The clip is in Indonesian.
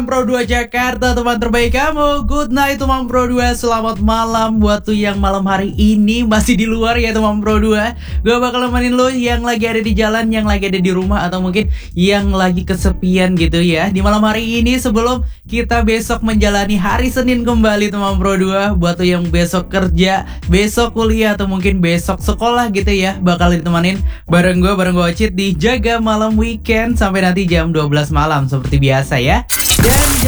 Pro 2 Jakarta, teman terbaik kamu. Good night teman Pro 2. Selamat malam buat tuh yang malam hari ini masih di luar ya teman Pro 2. Gue bakal nemenin lo yang lagi ada di jalan, yang lagi ada di rumah, atau mungkin yang lagi kesepian gitu ya di malam hari ini sebelum kita besok menjalani hari Senin kembali teman Pro 2. Buat tuh yang besok kerja, besok kuliah, atau mungkin besok sekolah gitu ya, bakal ditemanin bareng gue Ocit di Jaga Malam Weekend sampai nanti jam 12 malam seperti biasa ya. Dan